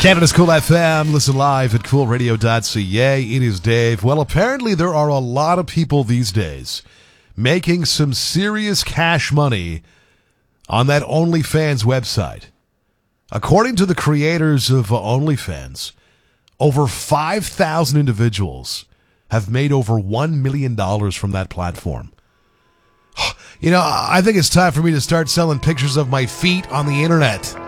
Canada's Cool FM. Listen live at coolradio.ca. It is Dave. Well, apparently there are a lot of people these days making some serious cash money on that OnlyFans website. According to the creators of OnlyFans, over 5,000 individuals have made over $1 million from that platform. You know, I think it's time for me to start selling pictures of my feet on the internet.